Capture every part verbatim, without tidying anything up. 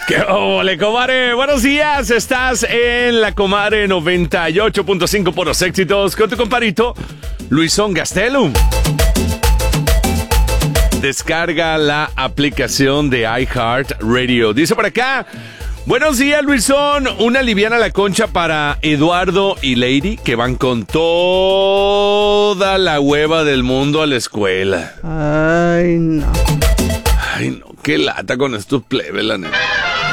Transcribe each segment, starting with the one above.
¡Qué ole, comadre! Buenos días, estás en la Comadre noventa y ocho punto cinco por los éxitos con tu comparito, Luisón Gastelum. Descarga la aplicación de iHeartRadio. Dice por acá, buenos días, Luisón. Una liviana la concha para Eduardo y Lady, que van con toda la hueva del mundo a la escuela. Ay, no. Ay, no, qué lata con estos plebes, la neta.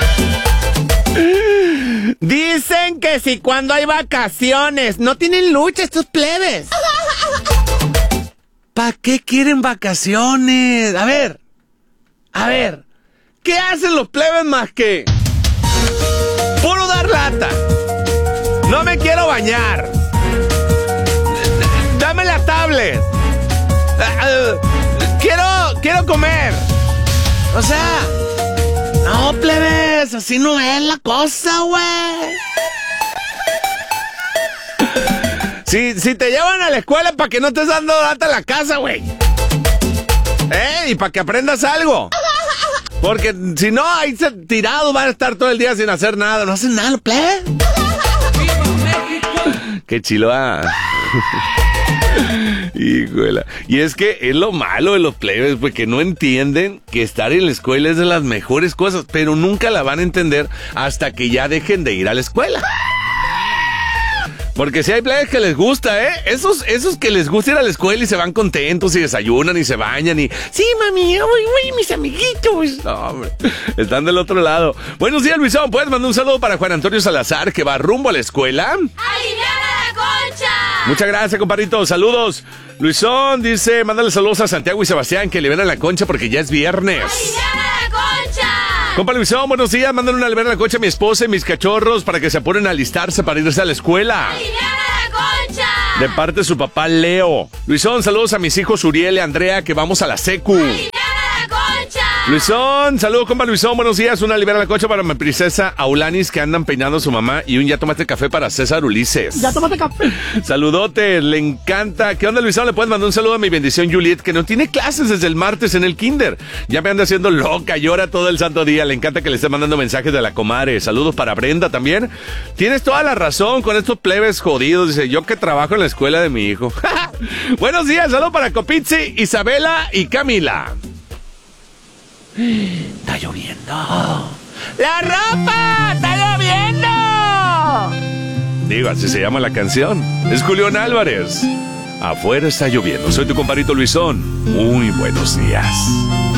Dicen que si cuando hay vacaciones no tienen lucha estos plebes. ¿Para qué quieren vacaciones? A ver, a ver, ¿qué hacen los plebes más que puro dar lata? No me quiero bañar. Dame la tablet. Quiero, quiero comer. O sea, no, plebes, así no es la cosa, güey. Si, si te llevan a la escuela para que no estés dando data a la casa, güey. ¿Eh? Y para que aprendas algo. Porque si no, ahí tirados van a estar todo el día sin hacer nada. No hacen nada, plebes. Qué chiloa. Híjole. Y es que es lo malo de los plebes, pues, que no entienden que estar en la escuela es de las mejores cosas, pero nunca la van a entender hasta que ya dejen de ir a la escuela. Porque si hay plebes que les gusta, ¿eh? Esos, esos que les gusta ir a la escuela y se van contentos y desayunan y se bañan y... Sí, mami, yo voy, voy, mis amiguitos. No, hombre, están del otro lado. Buenos días, Luisón. ¿Puedes mandar un saludo para Juan Antonio Salazar, que va rumbo a la escuela? ¡Aliviana la concha! Muchas gracias, compadrito. Saludos. Luisón dice, mándale saludos a Santiago y Sebastián, que le ven a la concha porque ya es viernes. ¡Aliviana la concha! Compa Luisón, buenos días. Mándale una aliviana a la concha a mi esposa y mis cachorros para que se apuren a alistarse para irse a la escuela. ¡Aliviana la concha! De parte de su papá Leo. Luisón, saludos a mis hijos Uriel y Andrea, que vamos a la secu. ¡Aliviana la concha! Luisón, saludos, compa Luisón, buenos días. Una aliviana a la concha para mi princesa Aulanis, que andan peinando a su mamá, y un ya tomaste café para César Ulises. Ya tómate café. Saludote, le encanta. ¿Qué onda, Luisón? Le puedes mandar un saludo a mi bendición Juliet, que no tiene clases desde el martes en el kinder. Ya me anda haciendo loca, llora todo el santo día. Le encanta que le esté mandando mensajes de la comadre. Saludos para Brenda también. Tienes toda la razón con estos plebes jodidos. Dice, yo que trabajo en la escuela de mi hijo. Buenos días, saludos para Copizzi, Isabela y Camila. Está lloviendo. ¡La ropa! ¡Está lloviendo! Digo, así se llama la canción. Es Julián Álvarez. Afuera está lloviendo. Soy tu compadrito Luisón. Muy buenos días.